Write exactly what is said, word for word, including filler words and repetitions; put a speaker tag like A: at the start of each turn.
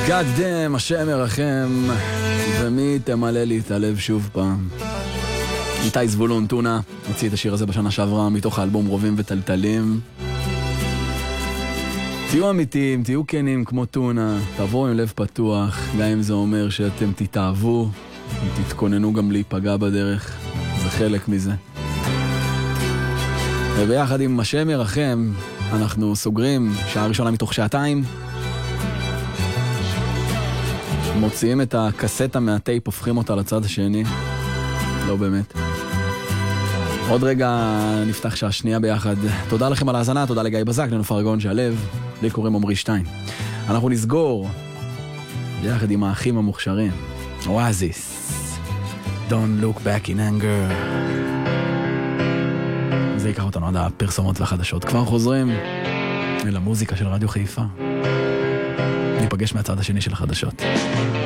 A: God damn, השם ירחם, ומי תמלא לי את הלב שוב פעם. איתי זבולון טונה הוציא את השיר הזה בשנה שעברה מתוך האלבום רובים וטלטלים. תהיו אמיתיים, תהיו כנים כמו טונה, תעברו עם לב פתוח, גם אם זה אומר שאתם תתאהבו, תתכוננו גם להיפגע בדרך, זה חלק מזה. וביחד עם השם ירחם, אנחנו סוגרים שעה ראשונה מתוך שעתיים, מוציאים את הקסטה מהטייפ, הופכים אותה לצד השני. לא באמת. עוד רגע נפתח שעה שנייה ביחד. תודה לכם על ההאזנה, תודה לגיא בזק, לנופר ארגון שהלב, לי קוראים עמרי שטיין. אנחנו נסגור ביחד עם האחים המוכשרים. אואזיס. Don't look back in anger. זה ייקח אותנו עד הפרסומות והחדשות. כבר חוזרים אל המוזיקה של רדיו חיפה. ניפגש מהצד השני של החדשות.